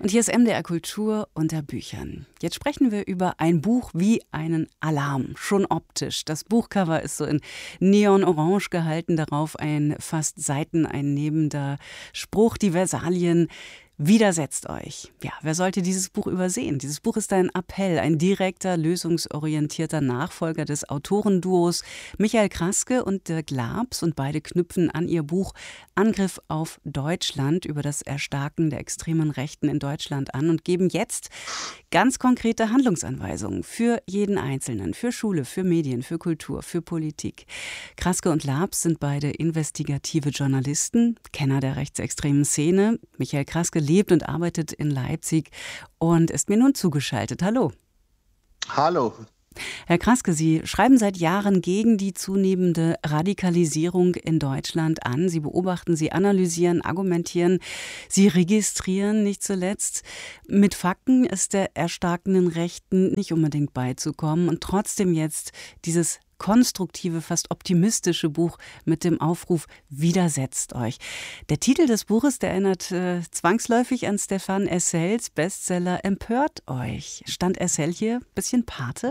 Und hier ist MDR Kultur unter Büchern. Jetzt sprechen wir über ein Buch wie einen Alarm, schon optisch. Das Buchcover ist so in Neon-Orange gehalten, darauf ein fast seiteneinnehmender Spruch, die Versalien: Widersetzt euch. Ja, wer sollte dieses Buch übersehen? Dieses Buch ist ein Appell, ein direkter, lösungsorientierter Nachfolger des Autorenduos Michael Kraske und Dirk Laabs, und beide knüpfen an ihr Buch Angriff auf Deutschland über das Erstarken der extremen Rechten in Deutschland an und geben jetzt ganz konkrete Handlungsanweisungen für jeden Einzelnen, für Schule, für Medien, für Kultur, für Politik. Kraske und Laabs sind beide investigative Journalisten, Kenner der rechtsextremen Szene. Michael Kraske lebt und arbeitet in Leipzig und ist mir nun zugeschaltet. Hallo. Hallo. Herr Kraske, Sie schreiben seit Jahren gegen die zunehmende Radikalisierung in Deutschland an. Sie beobachten, Sie analysieren, argumentieren, Sie registrieren nicht zuletzt. Mit Fakten ist der erstarkenden Rechten nicht unbedingt beizukommen und trotzdem jetzt dieses konstruktive, fast optimistische Buch mit dem Aufruf Widersetzt euch. Der Titel des Buches, der erinnert zwangsläufig an Stefan Essels Bestseller Empört euch. Stand Essel hier ein bisschen Pate?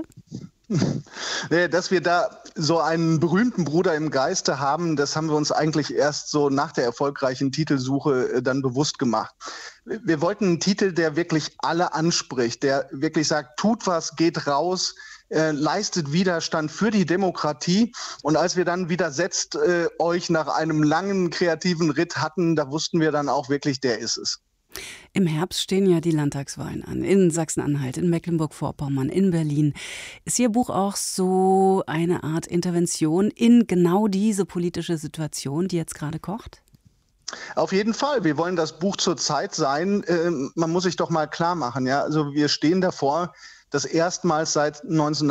Dass wir da so einen berühmten Bruder im Geiste haben, das haben wir uns eigentlich erst so nach der erfolgreichen Titelsuche dann bewusst gemacht. Wir wollten einen Titel, der wirklich alle anspricht, der wirklich sagt, tut was, geht raus, leistet Widerstand für die Demokratie. Und als wir dann Widersetzt euch nach einem langen kreativen Ritt hatten, da wussten wir dann auch wirklich, der ist es. Im Herbst stehen ja die Landtagswahlen an, in Sachsen-Anhalt, in Mecklenburg-Vorpommern, in Berlin. Ist Ihr Buch auch so eine Art Intervention in genau diese politische Situation, die jetzt gerade kocht? Auf jeden Fall. Wir wollen das Buch zur Zeit sein. Man muss sich doch mal klar machen, ja. Also wir stehen davor, dass erstmals seit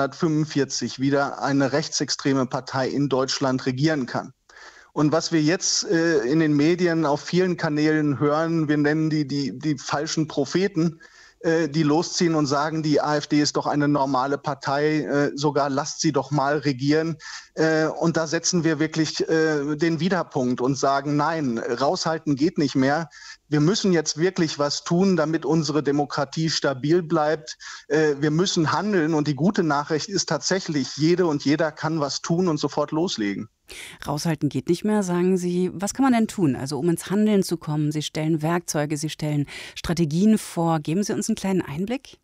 1945 wieder eine rechtsextreme Partei in Deutschland regieren kann. Und was wir jetzt in den Medien auf vielen Kanälen hören, wir nennen die falschen Propheten, die losziehen und sagen, die AfD ist doch eine normale Partei, sogar lasst sie doch mal regieren. Und da setzen wir wirklich den Widerpunkt und sagen, nein, raushalten geht nicht mehr. Wir müssen jetzt wirklich was tun, damit unsere Demokratie stabil bleibt. Wir müssen handeln, und die gute Nachricht ist tatsächlich, jede und jeder kann was tun und sofort loslegen. Raushalten geht nicht mehr, sagen Sie. Was kann man denn tun, also um ins Handeln zu kommen? Sie stellen Werkzeuge, Sie stellen Strategien vor. Geben Sie uns einen kleinen Einblick?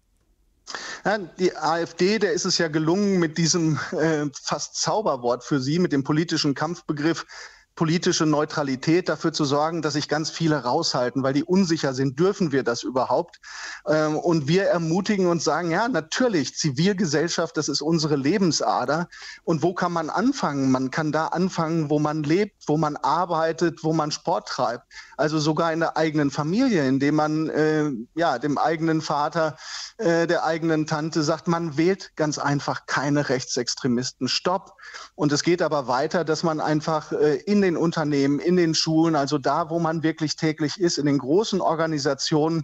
Ja, die AfD, der ist es ja gelungen, mit diesem fast Zauberwort für sie, mit dem politischen Kampfbegriff politische Neutralität, dafür zu sorgen, dass sich ganz viele raushalten, weil die unsicher sind, dürfen wir das überhaupt? Und wir ermutigen und sagen, ja, natürlich, Zivilgesellschaft, das ist unsere Lebensader. Und wo kann man anfangen? Man kann da anfangen, wo man lebt, wo man arbeitet, wo man Sport treibt. Also sogar in der eigenen Familie, indem man dem eigenen Vater, der eigenen Tante sagt, man wählt ganz einfach keine Rechtsextremisten. Stopp. Und es geht aber weiter, dass man einfach in den Unternehmen, in den Schulen, also da, wo man wirklich täglich ist, in den großen Organisationen,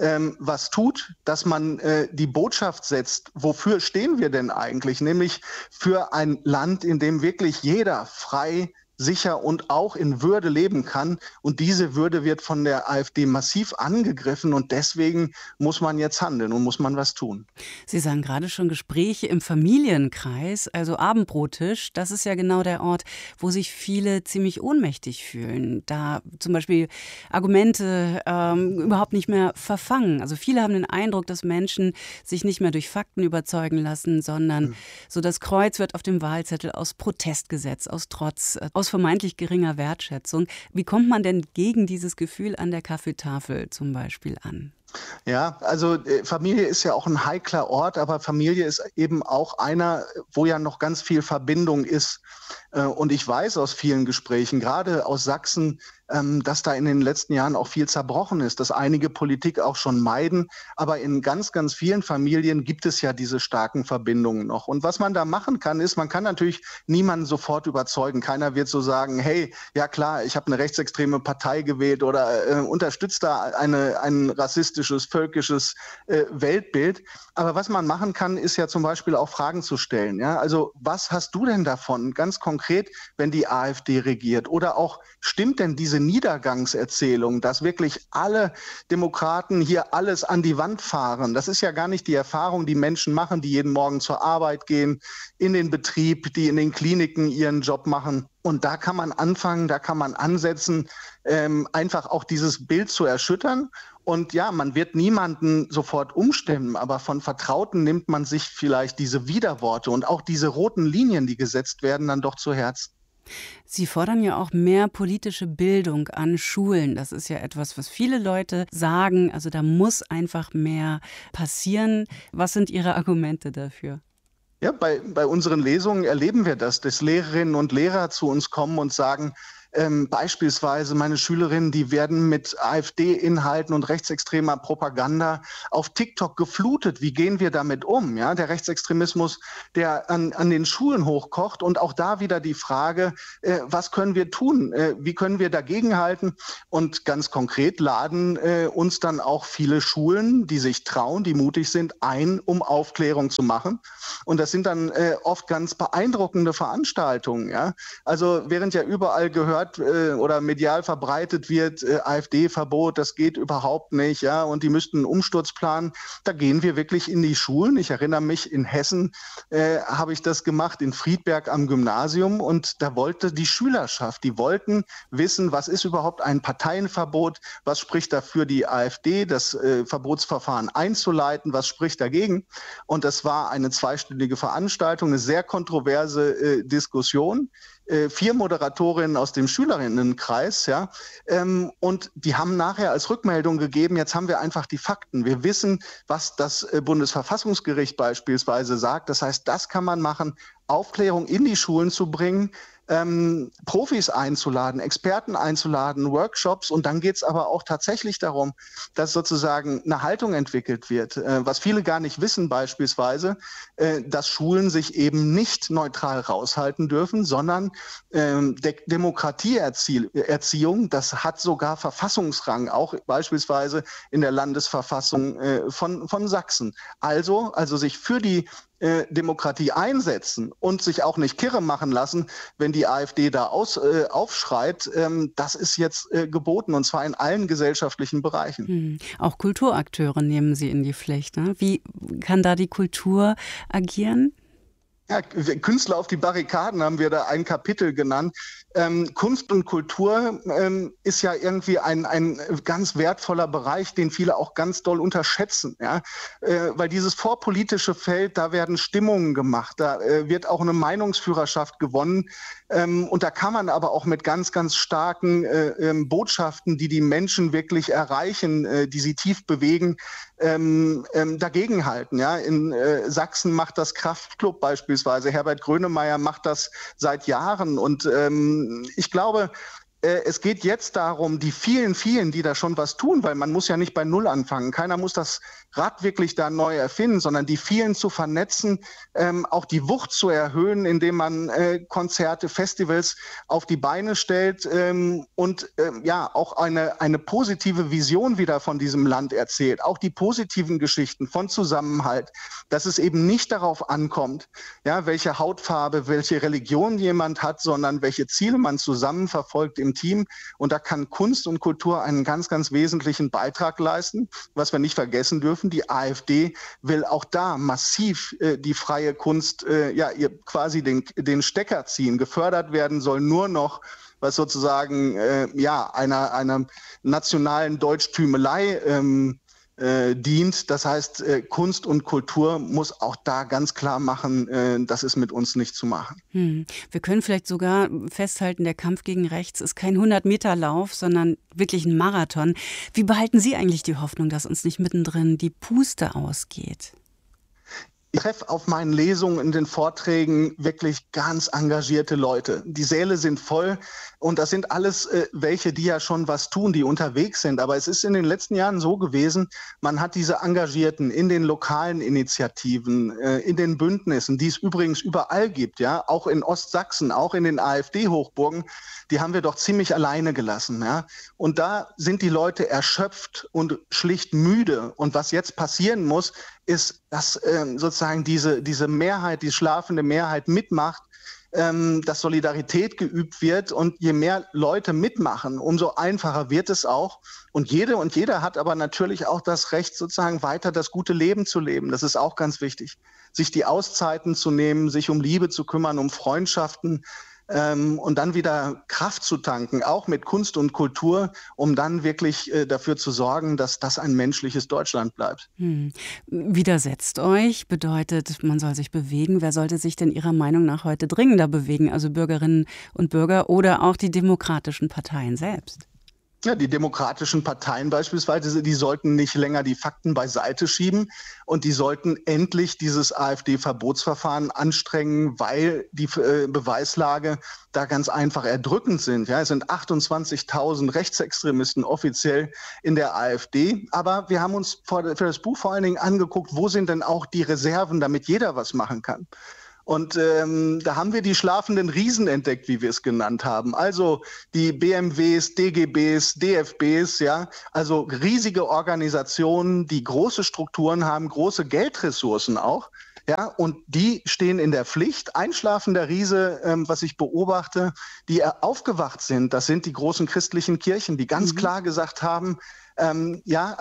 was tut, dass man die Botschaft setzt, wofür stehen wir denn eigentlich? Nämlich für ein Land, in dem wirklich jeder frei, sicher und auch in Würde leben kann. Und diese Würde wird von der AfD massiv angegriffen, und deswegen muss man jetzt handeln und muss man was tun. Sie sagen gerade schon Gespräche im Familienkreis, also Abendbrottisch. Das ist ja genau der Ort, wo sich viele ziemlich ohnmächtig fühlen. Da zum Beispiel Argumente überhaupt nicht mehr verfangen. Also viele haben den Eindruck, dass Menschen sich nicht mehr durch Fakten überzeugen lassen, sondern so das Kreuz wird auf dem Wahlzettel aus Protest gesetzt, aus Trotz, aus vermeintlich geringer Wertschätzung. Wie kommt man denn gegen dieses Gefühl an der Kaffeetafel zum Beispiel an? Ja, also Familie ist ja auch ein heikler Ort, aber Familie ist eben auch einer, wo ja noch ganz viel Verbindung ist. Und ich weiß aus vielen Gesprächen, gerade aus Sachsen, dass da in den letzten Jahren auch viel zerbrochen ist, dass einige Politik auch schon meiden. Aber in ganz, ganz vielen Familien gibt es ja diese starken Verbindungen noch. Und was man da machen kann, ist, man kann natürlich niemanden sofort überzeugen. Keiner wird so sagen, hey, ja klar, ich habe eine rechtsextreme Partei gewählt oder unterstützt da ein rassistisches, völkisches Weltbild. Aber was man machen kann, ist ja zum Beispiel auch Fragen zu stellen. Ja? Also was hast du denn davon, ganz konkret, wenn die AfD regiert? Oder auch, stimmt denn diese diese Niedergangserzählung, dass wirklich alle Demokraten hier alles an die Wand fahren. Das ist ja gar nicht die Erfahrung, die Menschen machen, die jeden Morgen zur Arbeit gehen, in den Betrieb, die in den Kliniken ihren Job machen. Und da kann man anfangen, da kann man ansetzen, einfach auch dieses Bild zu erschüttern. Und ja, man wird niemanden sofort umstimmen, aber von Vertrauten nimmt man sich vielleicht diese Widerworte und auch diese roten Linien, die gesetzt werden, dann doch zu Herzen. Sie fordern ja auch mehr politische Bildung an Schulen. Das ist ja etwas, was viele Leute sagen. Also da muss einfach mehr passieren. Was sind Ihre Argumente dafür? Ja, bei unseren Lesungen erleben wir das, dass Lehrerinnen und Lehrer zu uns kommen und sagen, beispielsweise meine Schülerinnen, die werden mit AfD-Inhalten und rechtsextremer Propaganda auf TikTok geflutet. Wie gehen wir damit um? Ja, der Rechtsextremismus, der an den Schulen hochkocht. Und auch da wieder die Frage, was können wir tun? Wie können wir dagegenhalten? Und ganz konkret laden uns dann auch viele Schulen, die sich trauen, die mutig sind, ein, um Aufklärung zu machen. Und das sind dann oft ganz beeindruckende Veranstaltungen. Ja? Also während ja überall gehört oder medial verbreitet wird, AfD-Verbot, das geht überhaupt nicht, ja, und die müssten einen Umsturz planen. Da gehen wir wirklich in die Schulen. Ich erinnere mich, in Hessen habe ich das gemacht, in Friedberg am Gymnasium, und da wollte die Schülerschaft, die wollten wissen, was ist überhaupt ein Parteienverbot, was spricht dafür, die AfD, das Verbotsverfahren einzuleiten, was spricht dagegen. Und das war eine zweistündige Veranstaltung, eine sehr kontroverse Diskussion. 4 Moderatorinnen aus dem Schülerinnenkreis, ja, und die haben nachher als Rückmeldung gegeben, jetzt haben wir einfach die Fakten. Wir wissen, was das Bundesverfassungsgericht beispielsweise sagt. Das heißt, das kann man machen, Aufklärung in die Schulen zu bringen, Profis einzuladen, Experten einzuladen, Workshops, und dann geht es aber auch tatsächlich darum, dass sozusagen eine Haltung entwickelt wird, was viele gar nicht wissen beispielsweise, dass Schulen sich eben nicht neutral raushalten dürfen, sondern Demokratieerziehung, das hat sogar Verfassungsrang, auch beispielsweise in der Landesverfassung von Sachsen. Also sich für die Demokratie einsetzen und sich auch nicht kirre machen lassen, wenn die AfD da aufschreit, das ist jetzt geboten, und zwar in allen gesellschaftlichen Bereichen. Auch Kulturakteure nehmen Sie in die Pflicht. Ne? Wie kann da die Kultur agieren? Ja, Künstler auf die Barrikaden haben wir da ein Kapitel genannt. Kunst und Kultur ist ja irgendwie ein ganz wertvoller Bereich, den viele auch ganz doll unterschätzen. Ja? Weil dieses vorpolitische Feld, da werden Stimmungen gemacht, da wird auch eine Meinungsführerschaft gewonnen. Und da kann man aber auch mit ganz, ganz starken Botschaften, die die Menschen wirklich erreichen, die sie tief bewegen, dagegenhalten. Ja? In Sachsen macht das Kraftklub beispielsweise. Herbert Grönemeyer macht das seit Jahren. Und ich glaube, es geht jetzt darum, die vielen, die da schon was tun, weil man muss ja nicht bei Null anfangen. Keiner muss das Rad wirklich da neu erfinden, sondern die vielen zu vernetzen, auch die Wucht zu erhöhen, indem man Konzerte, Festivals auf die Beine stellt und ja auch eine positive Vision wieder von diesem Land erzählt. Auch die positiven Geschichten von Zusammenhalt, dass es eben nicht darauf ankommt, ja, welche Hautfarbe, welche Religion jemand hat, sondern welche Ziele man zusammen verfolgt im Team. Und da kann Kunst und Kultur einen ganz, ganz wesentlichen Beitrag leisten. Was wir nicht vergessen dürfen, die AfD will auch da massiv die freie Kunst ihr quasi den Stecker ziehen. Gefördert werden soll nur noch, was sozusagen einer nationalen Deutschtümelei dient. Das heißt, Kunst und Kultur muss auch da ganz klar machen, das ist mit uns nicht zu machen. Wir können vielleicht sogar festhalten, der Kampf gegen rechts ist kein 100-Meter-Lauf, sondern wirklich ein Marathon. Wie behalten Sie eigentlich die Hoffnung, dass uns nicht mittendrin die Puste ausgeht? Ich treffe auf meinen Lesungen, in den Vorträgen wirklich ganz engagierte Leute. Die Säle sind voll, und das sind alles welche, die ja schon was tun, die unterwegs sind. Aber es ist in den letzten Jahren so gewesen, man hat diese Engagierten in den lokalen Initiativen, in den Bündnissen, die es übrigens überall gibt, ja, auch in Ostsachsen, auch in den AfD-Hochburgen, die haben wir doch ziemlich alleine gelassen. Ja. Und da sind die Leute erschöpft und schlicht müde. Und was jetzt passieren muss, ist, dass sozusagen diese Mehrheit, die schlafende Mehrheit mitmacht, dass Solidarität geübt wird. Und je mehr Leute mitmachen, umso einfacher wird es auch. Und jede und jeder hat aber natürlich auch das Recht, sozusagen weiter das gute Leben zu leben. Das ist auch ganz wichtig. Sich die Auszeiten zu nehmen, sich um Liebe zu kümmern, um Freundschaften, und dann wieder Kraft zu tanken, auch mit Kunst und Kultur, um dann wirklich dafür zu sorgen, dass das ein menschliches Deutschland bleibt. Widersetzt euch bedeutet, man soll sich bewegen. Wer sollte sich denn Ihrer Meinung nach heute dringender bewegen? Also Bürgerinnen und Bürger oder auch die demokratischen Parteien selbst? Ja, die demokratischen Parteien beispielsweise, die sollten nicht länger die Fakten beiseite schieben und die sollten endlich dieses AfD-Verbotsverfahren anstrengen, weil die Beweislage da ganz einfach erdrückend sind. Ja, es sind 28.000 Rechtsextremisten offiziell in der AfD, aber wir haben uns für das Buch vor allen Dingen angeguckt, wo sind denn auch die Reserven, damit jeder was machen kann. Und da haben wir die schlafenden Riesen entdeckt, wie wir es genannt haben. Also die BMWs, DGBs, DFBs, ja, also riesige Organisationen, die große Strukturen haben, große Geldressourcen auch. Ja, und die stehen in der Pflicht. Ein schlafender Riese, was ich beobachte, die aufgewacht sind, das sind die großen christlichen Kirchen, die ganz klar gesagt haben, ein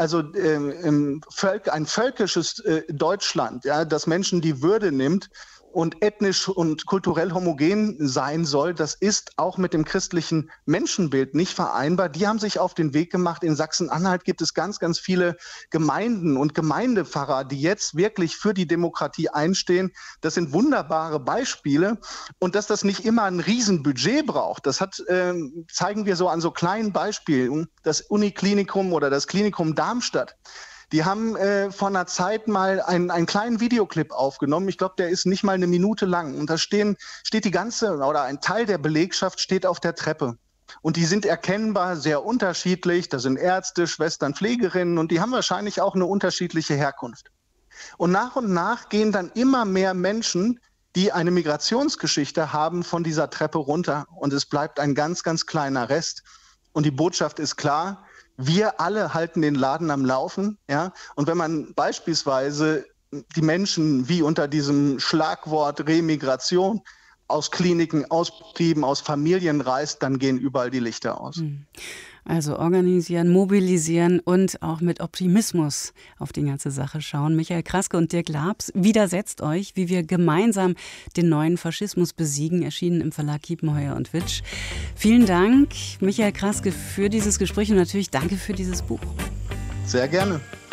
völkisches Deutschland, ja, das Menschen die Würde nimmt und ethnisch und kulturell homogen sein soll, das ist auch mit dem christlichen Menschenbild nicht vereinbar. Die haben sich auf den Weg gemacht. In Sachsen-Anhalt gibt es ganz, ganz viele Gemeinden und Gemeindepfarrer, die jetzt wirklich für die Demokratie einstehen. Das sind wunderbare Beispiele. Und dass das nicht immer ein Riesenbudget braucht, das zeigen wir so an so kleinen Beispielen. Das Uniklinikum oder das Klinikum Darmstadt. Die haben vor einer Zeit mal einen kleinen Videoclip aufgenommen. Ich glaube, der ist nicht mal eine Minute lang. Und da steht die ganze oder ein Teil der Belegschaft steht auf der Treppe. Und die sind erkennbar sehr unterschiedlich. Da sind Ärzte, Schwestern, Pflegerinnen und die haben wahrscheinlich auch eine unterschiedliche Herkunft. Und nach gehen dann immer mehr Menschen, die eine Migrationsgeschichte haben, von dieser Treppe runter. Und es bleibt ein ganz, ganz kleiner Rest. Und die Botschaft ist klar. Wir alle halten den Laden am Laufen, ja. Und wenn man beispielsweise die Menschen wie unter diesem Schlagwort Remigration aus Kliniken, aus Betrieben, aus Familien reißt, dann gehen überall die Lichter aus. Also organisieren, mobilisieren und auch mit Optimismus auf die ganze Sache schauen. Michael Kraske und Dirk Labs, Widersetzt euch, wie wir gemeinsam den neuen Faschismus besiegen, erschienen im Verlag Kiepenheuer und Witsch. Vielen Dank, Michael Kraske, für dieses Gespräch und natürlich danke für dieses Buch. Sehr gerne.